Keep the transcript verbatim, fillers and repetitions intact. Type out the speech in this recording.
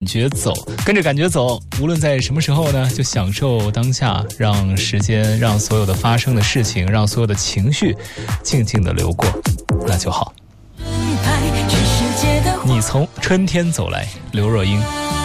觉走，跟着感觉走，无论在什么时候呢，就享受当下，让时间，让所有的发生的事情，让所有的情绪静静的流过，那就好。你从春天走来，刘若英。